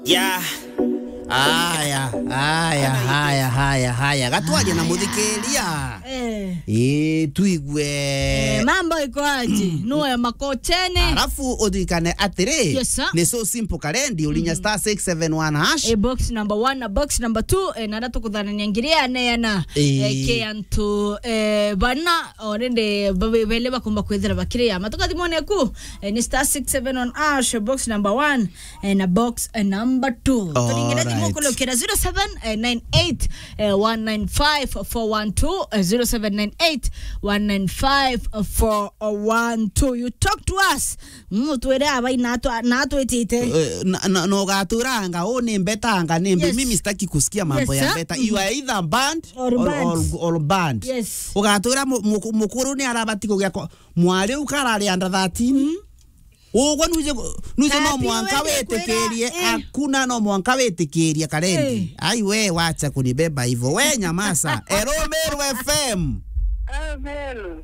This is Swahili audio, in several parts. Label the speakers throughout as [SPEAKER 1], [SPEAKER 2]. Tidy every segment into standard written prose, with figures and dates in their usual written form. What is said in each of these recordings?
[SPEAKER 1] Yeah. Haya. Gatwaje na muthikiria. Tuigwe.
[SPEAKER 2] Mambo iko aje? Nuwe makochene.
[SPEAKER 1] Alafu udikane atire.
[SPEAKER 2] Yes, sir.
[SPEAKER 1] Ni so simple karendi ulinya star 671 hash.
[SPEAKER 2] Box number 1 na box number 2 na datu kudhana nyangiria na ke antu bana orende bele bakumba kwethera bakiria matoka dimone ku ni star 671 hash box number 1 na box number 2 tulingire dimo kulokera 0798 195 412 0798 195 412. You talk to us. Tuere abai nato etite.
[SPEAKER 1] No gaturanga one mbetanga nembe mimi sitaki kusikia mambo ya beta. You are either band or band.
[SPEAKER 2] Yes.
[SPEAKER 1] Ugatura mukuru ni arabati kugya mwari ukarari under 13. Ogwa nuje no mwanka wetekerie akuna no mwanka wetekerie karendi. Ai we wacha kunibeba hivyo we nyamasa. Eromero FM.
[SPEAKER 3] Melu.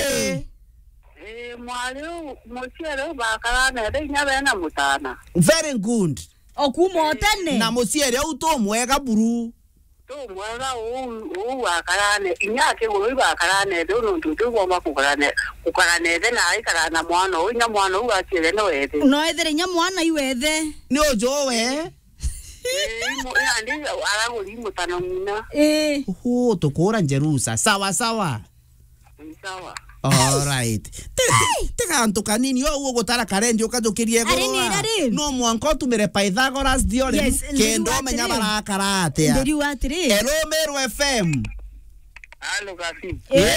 [SPEAKER 3] Mwali musiere bakarane de nyabena mutana.
[SPEAKER 1] Very good.
[SPEAKER 2] Okumotene.
[SPEAKER 1] Na musiere utomwega buru.
[SPEAKER 3] Tumwega bakarane inyake uri bakarane de nuntu goma kukarane de na ikarana mwana unya mwana ugatire no ede.
[SPEAKER 2] No ede nya mwana iwethe.
[SPEAKER 1] Ni ojo we.
[SPEAKER 3] Andi araguri mutana muna.
[SPEAKER 1] Tukora njerusa. Sawa.
[SPEAKER 3] Sawa.
[SPEAKER 1] All right. Teka antoka nini yo ugotara karendi ukajokirie goro. No mwanko tumere Pythagoras diore kendo menya barakarate ya.
[SPEAKER 2] Ndiri watire.
[SPEAKER 1] Eromero FM.
[SPEAKER 3] Allo kasi.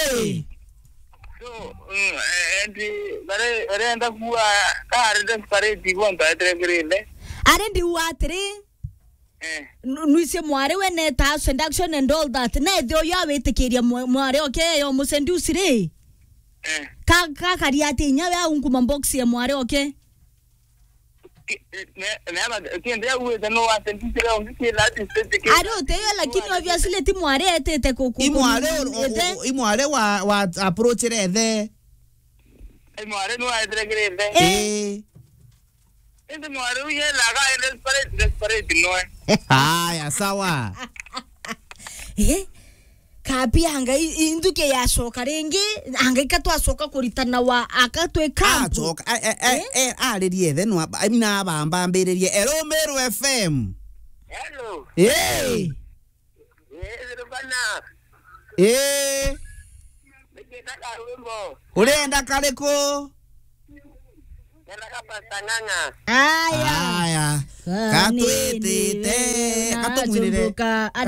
[SPEAKER 3] So endi bare enda kuwa kare desperate digonta etregrele.
[SPEAKER 2] Arendi watire. Nuise mware we ne ta seduction and all that. Na dio ya wetekeria mware okay yo musendusire. Ka kariate nyawe unkuma box ya mware okay.
[SPEAKER 3] Kiende uwe no atendisire ongi lati sente.
[SPEAKER 2] Aro te lakini obviously ti mware etete kuku.
[SPEAKER 1] Imware wa approach rethe.
[SPEAKER 3] Imware no etregrele. Ende mware uye laga desperate no.
[SPEAKER 1] Haya sawa.
[SPEAKER 2] Kapi anga induke ya soka rengi anga ikatwa soka kuritana wa akatwe kampu
[SPEAKER 1] aririe the no na bamba mbererie Eromero FM.
[SPEAKER 3] Hello. Bana. Nikitaka wimbo.
[SPEAKER 1] Ulienda kaleko?
[SPEAKER 3] Nenda kapasanganga.
[SPEAKER 2] Aya.
[SPEAKER 1] Katwetete. Katomwirire.